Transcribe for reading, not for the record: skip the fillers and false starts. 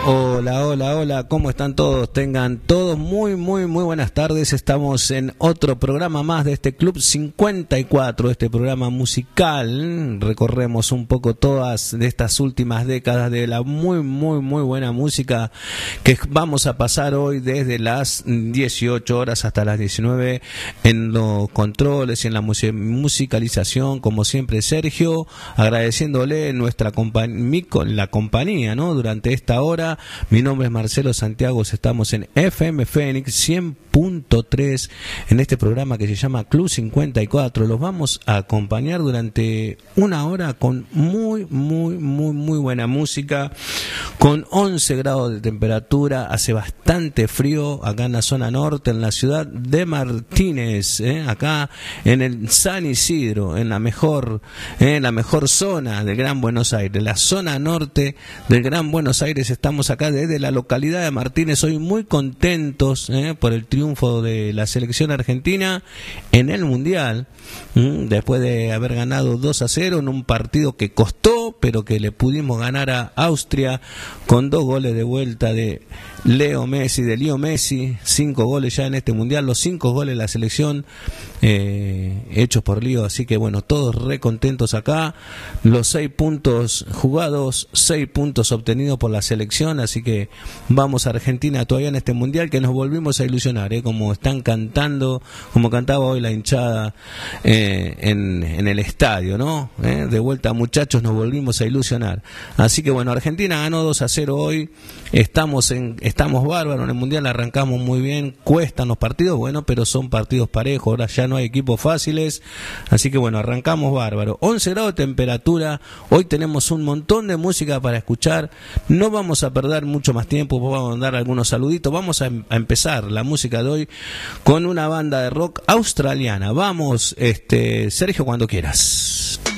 Hola, hola, hola, ¿cómo están todos? Tengan todos muy buenas tardes. Estamos en otro programa más de este Club 54, este programa musical. Recorremos un poco todas de estas últimas décadas de la muy buena música que vamos a pasar hoy desde las 18 horas hasta las 19 en los controles y en la musicalización, como siempre Sergio, agradeciéndole nuestra la compañía, ¿no? Durante esta hora. Mi nombre es Marcelo Santiago, estamos en FM Fénix 100.3 en este programa que se llama Club 54. Los vamos a acompañar durante una hora con muy buena música, con 11 grados de temperatura, hace bastante frío acá en la zona norte, en la ciudad de Martínez, acá en el San Isidro, en la mejor zona del Gran Buenos Aires, la zona norte del Gran Buenos Aires. Estamos acá desde la localidad de Martínez, hoy muy contentos por el triunfo de la selección argentina en el Mundial, después de haber ganado 2-0 en un partido que costó, pero que le pudimos ganar a Austria con 2 goles de vuelta de Leo Messi, 5 goles ya en este Mundial, los 5 goles de la selección hechos por Lío, así que bueno, todos re contentos acá, los 6 puntos jugados, 6 puntos obtenidos por la selección, así que vamos a Argentina todavía en este Mundial, que nos volvimos a ilusionar, como están cantando, como cantaba hoy la hinchada en el estadio, ¿no? De vuelta, muchachos, nos volvimos a ilusionar, así que bueno, Argentina ganó 2-0 hoy, estamos bárbaros en el Mundial, arrancamos muy bien, cuestan los partidos, bueno, pero son partidos parejos, ahora ya no hay equipos fáciles, así que bueno, arrancamos bárbaro, 11 grados de temperatura, hoy tenemos un montón de música para escuchar, no vamos a perder mucho más tiempo, vamos a dar algunos saluditos, vamos a empezar la música de hoy con una banda de rock australiana, vamos, Sergio, cuando quieras.